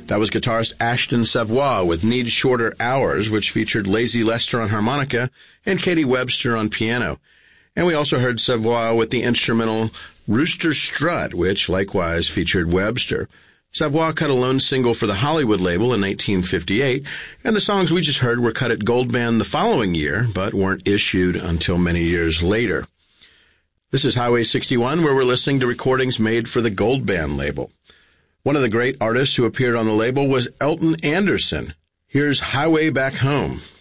That was guitarist Ashton Savoy with Need Shorter Hours, which featured Lazy Lester on harmonica and Katie Webster on piano. And we also heard Savoy with the instrumental Rooster Strut, which likewise featured Webster. Savoy cut a lone single for the Hollywood label in 1958, and the songs we just heard were cut at Gold Band the following year, but weren't issued until many years later. This is Highway 61, where we're listening to recordings made for the Gold Band label. One of the great artists who appeared on the label was Elton Anderson. Here's Highway Back Home.